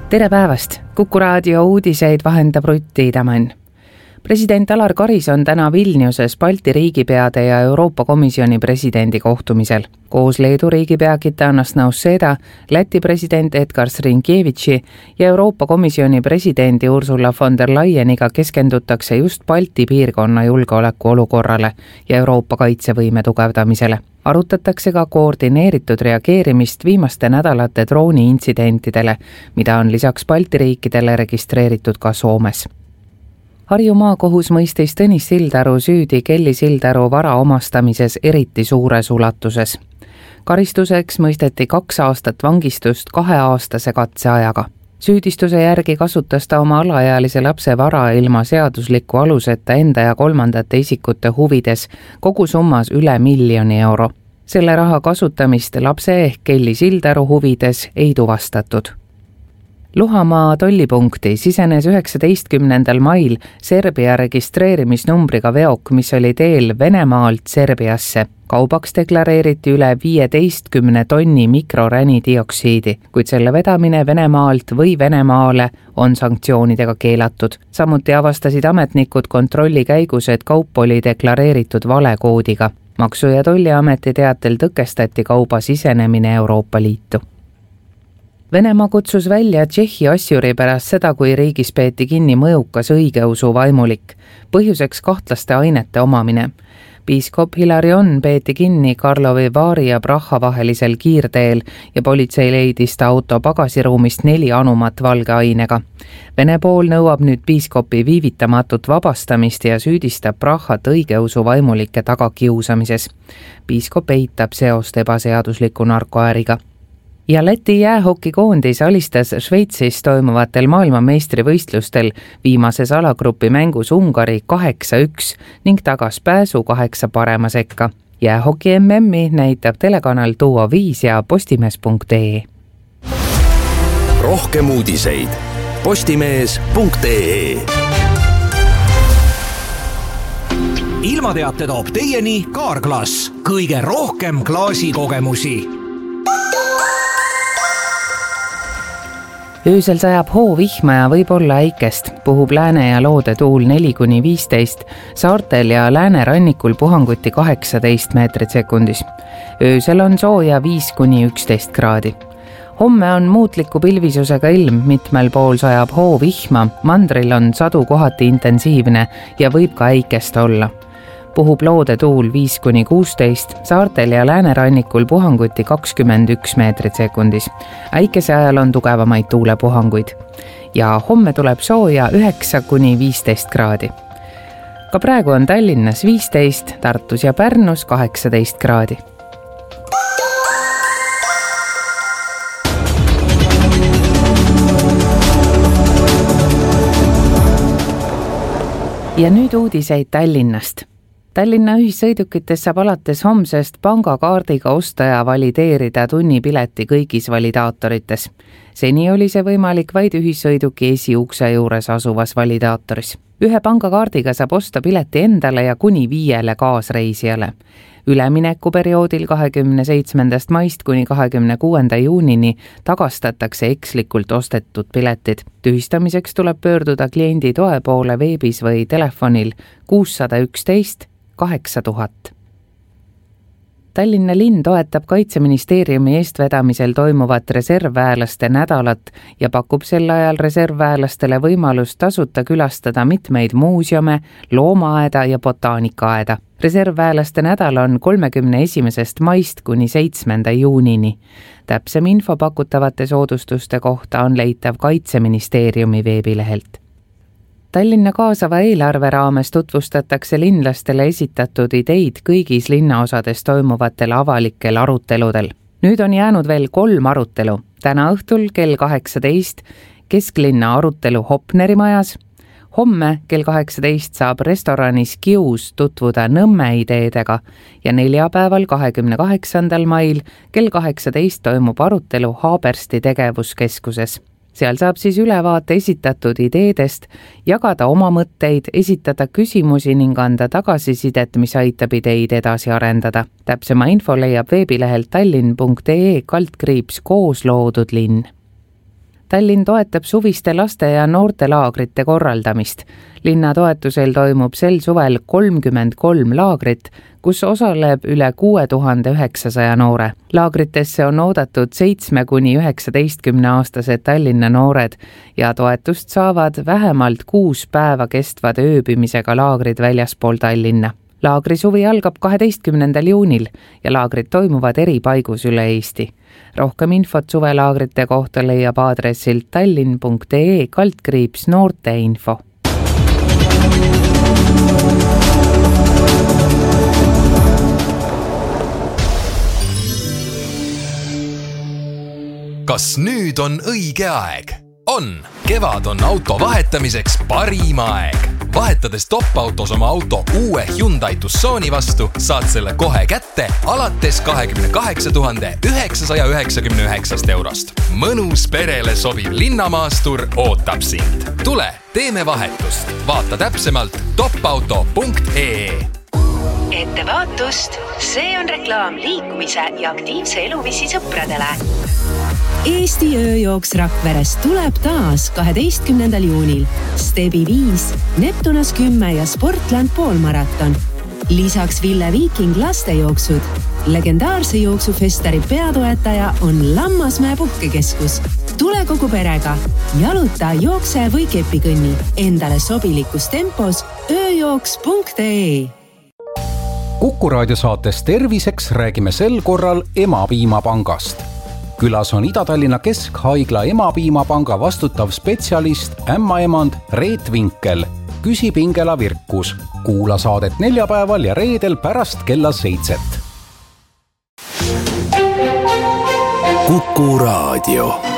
Tere päevast! Kuku raadio uudiseid vahendab Rutt Tiidemann. President Alar Karis on täna Vilniuses Balti riigipeade ja Euroopa Komisjoni presidendi kohtumisel. Koos Leedu riigipea Gitanas Nausėda, Läti president Edgars Rinkēviči ja Euroopa Komisjoni presidendi Ursula von der Leyeniga keskendutakse just Balti piirkonna julgeoleku olukorrale ja Euroopa kaitsevõime tugevdamisele. Arutatakse ka koordineeritud reageerimist viimaste nädalate drooni-intsidentidele, mida on lisaks Balti riikidele registreeritud ka Soomes. Harju maakohus mõistis Tõnis Sildaru süüdi Kelly Sildaru vara omastamises eriti suures ulatuses. Karistuseks mõisteti 2 aastat vangistust 2-aastase katseajaga. Süüdistuse järgi kasutas ta oma alaealise lapse vara ilma seadusliku aluseta enda ja kolmandate isikute huvides kogu summas üle 1 miljoni euro. Selle raha kasutamist lapse ehk Kelly Sildaru huvides ei tuvastatud. Luhamaa tollipunkti sisenes 19. mail Serbia registreerimisnumbriga veok, mis oli teel Venemaalt Serbiasse. Kaubaks deklareeriti üle 15 tonni mikroränidioksiidi, kuid selle vedamine Venemaalt või Venemaale on sanktsioonidega keelatud. Samuti avastasid ametnikud kontrolli käigus, et kaup oli deklareeritud valekoodiga. Maksu- ja Tolliameti teatel tõkestati kauba sisenemine Euroopa Liitu. Venemaa kutsus välja Tšehhi asjuri pärast seda, kui riigis peeti kinni mõjukas õigeusu vaimulik. Põhjuseks kahtlaste ainete omamine. Piiskop Hilarion peeti kinni Karlovi Vaari ja Praha vahelisel kiirteel ja politsei leidis ta auto pagasiruumist 4 anumat valge ainega. Vene pool nõuab nüüd piiskopi viivitamatut vabastamist ja süüdistab Prahat õigeusu vaimulike tagakiusamises. Piiskop eitab seost ebaseadusliku narkoäriga. Ja Läti jäähokikoondis alistas Šveitsis toimuvatel maailmameistrivõistlustel viimases alagrupi mängus Ungari 8-1 ning tagas pääsu 8 parema sekka. Jäähoki MM-i näitab telekanal Duo 5 ja postimees.ee. Rohkem uudiseid postimees.ee. Ilmateate toob teieni Kaarglass. Kõige rohkem klaasikogemusi. Öösel sajab hoovihma ja võib olla äikest. Puhub lääne ja loode tuul 4-15, saartel ja lääne rannikul puhanguti 18 meetrit sekundis. Öösel on sooja 5-11 kraadi. Homme on muutliku pilvisusega ilm, mitmel pool sajab hoovihma, mandril on sadu kohati intensiivne ja võib ka äikest olla. Puhub loode tuul 5-16, saartel ja läänerannikul puhanguti 21 meetrit sekundis. Äikese ajal on tugevamaid tuulepuhanguid. Ja homme tuleb sooja 9-15 kraadi. Ka praegu on Tallinnas 15, Tartus ja Pärnus 18 kraadi. Ja nüüd uudiseid Tallinnast. Tallinna ühissõidukites saab alates homsest pangakaardiga osta ja valideerida tunnipileti kõigis validaatorites. Seni oli see võimalik vaid ühissõiduki esiukse juures asuvas validaatoris. Ühe pangakaardiga saab osta pileti endale ja kuni 5 kaasreisijale. Üleminekuperioodil 27. maist kuni 26. juunini tagastatakse ekslikult ostetud piletid. Tühistamiseks tuleb pöörduda kliendi toe poole veebis või telefonil 611 8000. Tallinna linn toetab Kaitseministeeriumi eestvedamisel toimuvat reservväelaste nädalat ja pakub sel ajal reservväelastele võimalust tasuta külastada mitmeid muuseume, loomaaeda ja botaanikaaeda. Reservväelaste nädal on 31. maist kuni 7. juunini. Täpsem info pakutavate soodustuste kohta on leitav Kaitseministeeriumi veebilehelt. Tallinna kaasava eelarve raames tutvustatakse linlastele esitatud ideid kõigis linnaosades toimuvatel avalikel aruteludel. Nüüd on jäänud veel 3 arutelu. Täna õhtul kell 18 kesklinna arutelu Hopneri majas. Homme kell 18 saab restoranis Kius tutvuda Nõmme ideedega ja neljapäeval 28. mail kell 18 toimub arutelu Haabersti tegevuskeskuses. Seal saab siis ülevaate esitatud ideedest, jagada oma mõtteid, esitada küsimusi ning anda tagasisidet, mis aitab ideid edasi arendada. Täpsema info leiab veebilehelt tallinn.ee/koos loodud linn. Tallinn toetab suviste laste ja noortelaagrite korraldamist. Linna toetusel toimub sel suvel 33 laagrit, kus osaleb üle 6900 noore. Laagritesse on oodatud 7–19-aastased Tallinna noored ja toetust saavad vähemalt 6 päeva kestvad ööbimisega laagrid väljaspool Tallinna. Laagrisuvi algab 12. juunil ja laagrid toimuvad eri paigus üle Eesti. Rohkem infot suvelaagrite kohta leiab aadressilt tallinn.ee/noorteinfo. Kas nüüd on õige aeg? On! Kevad on auto vahetamiseks parim aeg. Vahetades top-autos oma auto uue Hyundai Tucsoni vastu, saad selle kohe kätte alates 28 999 eurost. Mõnus perele sobiv linnamaastur ootab sind. Tule, teeme vahetust. Vaata täpsemalt topauto.ee. Ettevaatust, see on reklaam liikumise ja aktiivse eluviisi sõpradele. Eesti ööjooks Rakverest tuleb taas 12. juunil. Stebi 5, Neptunas 10 ja Sportland poolmaraton. Lisaks Ville Viiking lastejooksud. Legendaarse jooksufestari peatoetaja on Lammasmäe puhkekeskus. Tule kogu perega. Jaluta, jookse või kepikõnni. Endale sobilikus tempos ööjooks.ee. Kuku raadiosaates Terviseks räägime sel korral Emapiimapangast. Külas on Ida-Tallinna Keskhaigla Emapiimapanga vastutav spetsialist ämmaemand Reet Vinkel. Küsi Pingela Virkus. Kuula saadet neljapäeval ja reedel pärast kella 7. Kuku raadio.